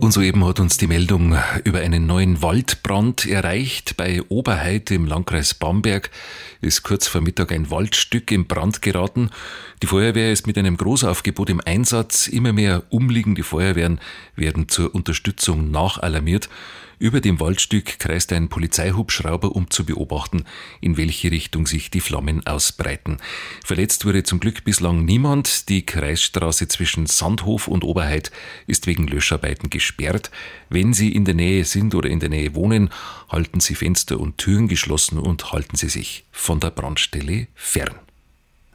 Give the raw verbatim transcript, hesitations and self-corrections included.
Und soeben hat uns die Meldung über einen neuen Waldbrand erreicht. Bei Oberheid im Landkreis Bamberg ist kurz vor Mittag ein Waldstück in Brand geraten. Die Feuerwehr ist mit einem Großaufgebot im Einsatz. Immer mehr umliegende Feuerwehren werden zur Unterstützung nachalarmiert. Über dem Waldstück kreist ein Polizeihubschrauber, um zu beobachten, in welche Richtung sich die Flammen ausbreiten. Verletzt wurde zum Glück bislang niemand. Die Kreisstraße zwischen Sandhof und Oberheid ist wegen Löscharbeiten gesperrt. Wenn Sie in der Nähe sind oder in der Nähe wohnen, halten Sie Fenster und Türen geschlossen und halten Sie sich von der Brandstelle fern.